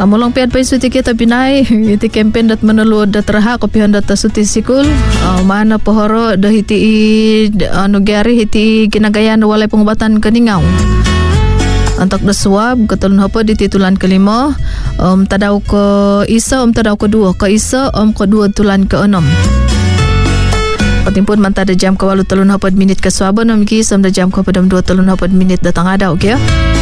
Mulong piad pa isuti kita pinay iti campaign dat menelu dat raha kopihan dat suti sikul mana pohoro dah hiti nugari hiti kinagayan walay pengobatan keningaw antak da swab ketulun hapa di titulan kelima tadaw ke isa tadaw ke dua ke isa ke dua tulan ke enam patimpun mantada jam ke walu telun hapa minit ke swaban miki sam da jam ke padam 2 telun hapa minit datang ada okey ya.